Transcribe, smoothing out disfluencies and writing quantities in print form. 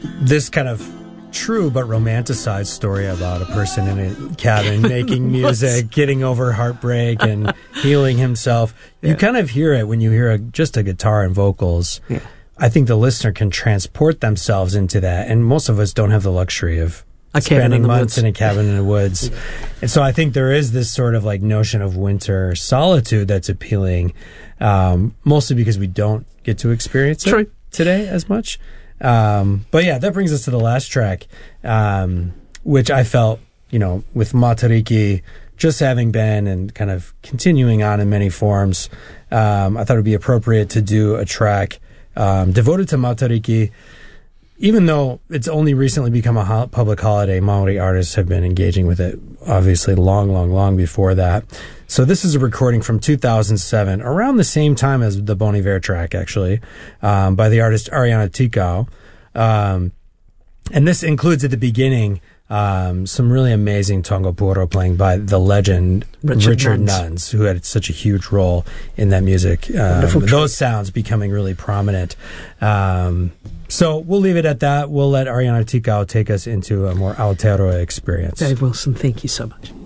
this kind of true but romanticized story about a person in a cabin making music, getting over heartbreak and healing himself. Yeah. You kind of hear it when you hear just a guitar and vocals. Yeah. I think the listener can transport themselves into that, and most of us don't have the luxury of spending months in a cabin in the woods. Yeah. And so I think there is this sort of like notion of winter solitude that's appealing, mostly because we don't get to experience it today as much. But yeah, that brings us to the last track, which I felt, with Matariki just having been and kind of continuing on in many forms, I thought it would be appropriate to do a track devoted to Matariki. Even though it's only recently become a public holiday, Maori artists have been engaging with it, obviously, long before that. So this is a recording from 2007, around the same time as the Bon Iver track, actually, by the artist Ariana Tikau. And this includes at the beginning some really amazing Tongo Puro playing by the legend Richard Nuns, who had such a huge role in that music. Those sounds becoming really prominent. So we'll leave it at that. We'll let Ariana Tikau take us into a more Aotearoa experience. Dave Wilson, thank you so much.